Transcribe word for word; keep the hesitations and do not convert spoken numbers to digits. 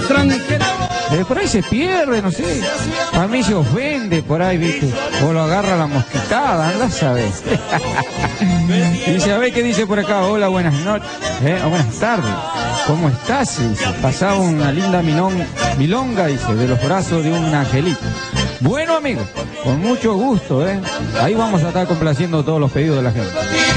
extranjera. Eh, por ahí se pierde, no sé. A mí se ofende por ahí, viste. O lo agarra la mosquitada, anda a saber. Dice, a ver qué dice por acá. Hola, buenas noches. Eh, buenas tardes. ¿Cómo estás? Dice, pasaba una linda milong, milonga, dice, de los brazos de un angelito. Bueno, amigos, con mucho gusto, ¿eh? Ahí vamos a estar complaciendo todos los pedidos de la gente.